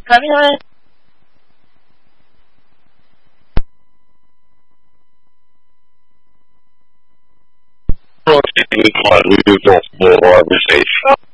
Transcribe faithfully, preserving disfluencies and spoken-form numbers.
Coming on. We moved off the boulevard. We say,